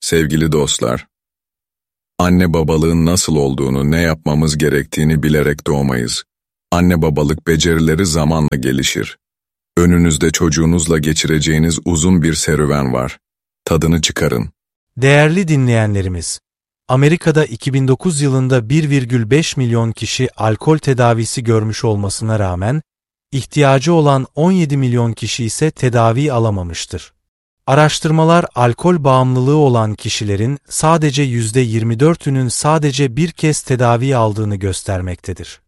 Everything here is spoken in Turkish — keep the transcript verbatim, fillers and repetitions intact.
Sevgili dostlar, anne babalığın nasıl olduğunu, ne yapmamız gerektiğini bilerek doğmayız. Anne babalık becerileri zamanla gelişir. Önünüzde çocuğunuzla geçireceğiniz uzun bir serüven var. Tadını çıkarın. Değerli dinleyenlerimiz, Amerika'da iki bin dokuz yılında bir virgül beş milyon kişi alkol tedavisi görmüş olmasına rağmen, ihtiyacı olan on yedi milyon kişi ise tedavi alamamıştır. Araştırmalar alkol bağımlılığı olan kişilerin sadece yüzde yirmi dördünün sadece bir kez tedavi aldığını göstermektedir.